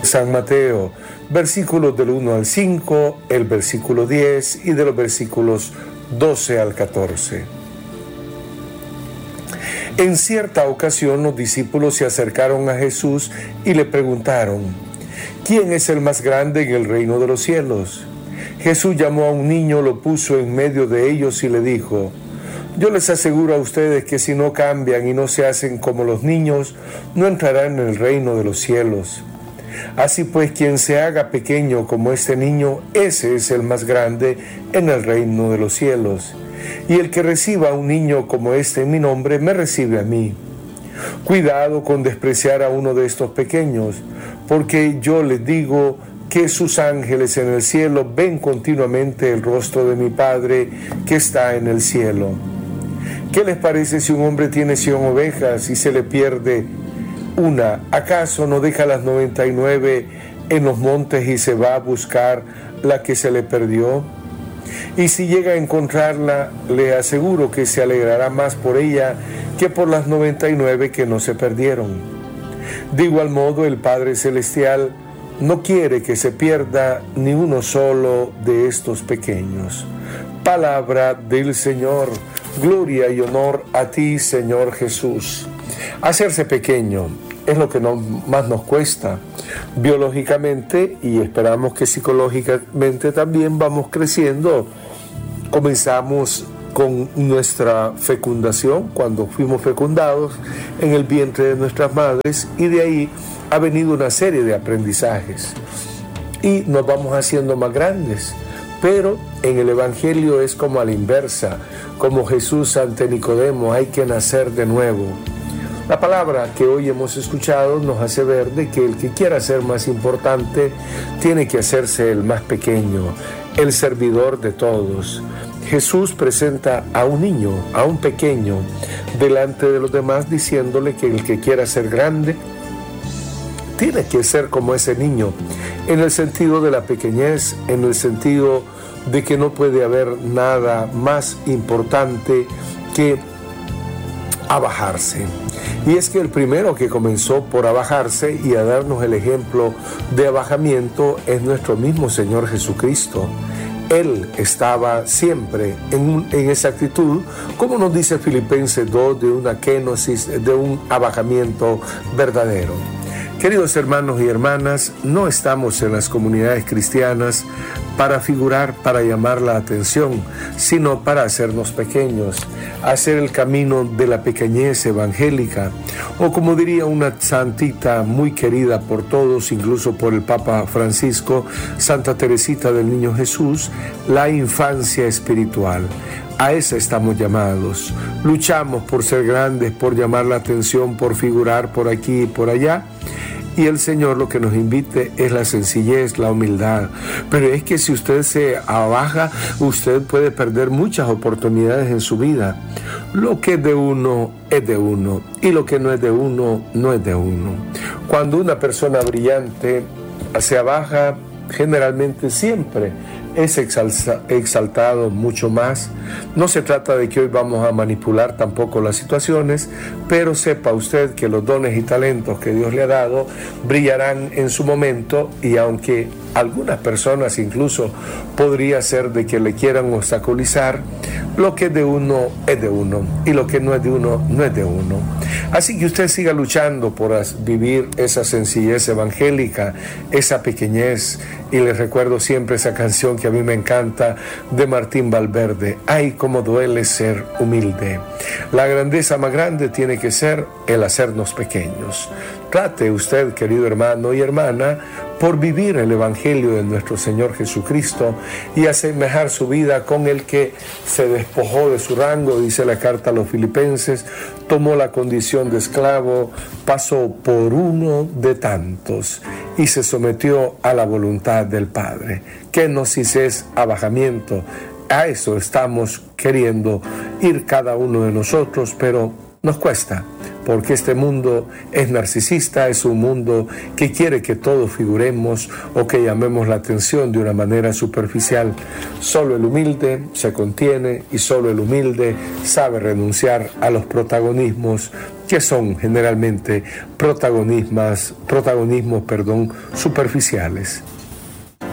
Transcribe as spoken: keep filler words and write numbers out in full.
San Mateo, versículos del uno al cinco, el versículo diez y de los versículos doce al catorce. En cierta ocasión los discípulos se acercaron a Jesús y le preguntaron: ¿quién es el más grande en el reino de los cielos? Jesús llamó a un niño, lo puso en medio de ellos y le dijo: yo les aseguro a ustedes que si no cambian y no se hacen como los niños, no entrarán en el reino de los cielos. Así pues, quien se haga pequeño como este niño, ese es el más grande en el reino de los cielos. Y el que reciba a un niño como este en mi nombre, me recibe a mí. Cuidado con despreciar a uno de estos pequeños, porque yo les digo que sus ángeles en el cielo ven continuamente el rostro de mi Padre que está en el cielo. ¿Qué les parece si un hombre tiene cien ovejas y se le pierde una? ¿Acaso no deja las noventa y nueve en los montes y se va a buscar la que se le perdió? Y si llega a encontrarla, le aseguro que se alegrará más por ella que por las noventa y nueve que no se perdieron. De igual modo, el Padre Celestial no quiere que se pierda ni uno solo de estos pequeños. Palabra del Señor. Gloria y honor a ti, Señor Jesús. Hacerse pequeño es lo que no, más nos cuesta biológicamente, y esperamos que psicológicamente también vamos creciendo. Comenzamos con nuestra fecundación, cuando fuimos fecundados en el vientre de nuestras madres, y de ahí ha venido una serie de aprendizajes y nos vamos haciendo más grandes. Pero en el Evangelio es como a la inversa, como Jesús ante Nicodemo: hay que nacer de nuevo. La palabra que hoy hemos escuchado nos hace ver de que el que quiera ser más importante tiene que hacerse el más pequeño, el servidor de todos. Jesús presenta a un niño, a un pequeño, delante de los demás, diciéndole que el que quiera ser grande tiene que ser como ese niño, en el sentido de la pequeñez, en el sentido de que no puede haber nada más importante que abajarse. Y es que el primero que comenzó por abajarse y a darnos el ejemplo de abajamiento es nuestro mismo Señor Jesucristo. Él estaba siempre en, un, en esa actitud, como nos dice Filipenses dos, de una kenosis, de un abajamiento verdadero. Queridos hermanos y hermanas, no estamos en las comunidades cristianas para figurar, para llamar la atención, sino para hacernos pequeños, hacer el camino de la pequeñez evangélica, o como diría una santita muy querida por todos, incluso por el Papa Francisco, Santa Teresita del Niño Jesús, la infancia espiritual. A esa estamos llamados. Luchamos por ser grandes, por llamar la atención, por figurar por aquí y por allá. Y el Señor lo que nos invite es la sencillez, la humildad. Pero es que si usted se abaja, usted puede perder muchas oportunidades en su vida. Lo que es de uno es de uno, y lo que no es de uno, no es de uno. Cuando una persona brillante se abaja, generalmente siempre es exalza, exaltado mucho más. No se trata de que hoy vamos a manipular tampoco las situaciones, pero sepa usted que los dones y talentos que Dios le ha dado brillarán en su momento, y aunque algunas personas incluso podría ser de que le quieran obstaculizar, lo que es de uno es de uno, y lo que no es de uno no es de uno. Así que usted siga luchando por vivir esa sencillez evangélica, esa pequeñez. Y les recuerdo siempre esa canción que a mí me encanta, de Martín Valverde: ay, cómo duele ser humilde. La grandeza más grande tiene que ser el hacernos pequeños. Trate usted, querido hermano y hermana, por vivir el Evangelio de nuestro Señor Jesucristo y asemejar su vida con el que se despojó de su rango, dice la carta a los Filipenses, tomó la condición de esclavo, pasó por uno de tantos y se sometió a la voluntad del Padre. Kenosis es abajamiento. A eso estamos queriendo ir cada uno de nosotros, pero nos cuesta, porque este mundo es narcisista, es un mundo que quiere que todos figuremos o que llamemos la atención de una manera superficial. Solo el humilde se contiene y solo el humilde sabe renunciar a los protagonismos que son generalmente protagonismos, protagonismos, perdón, superficiales.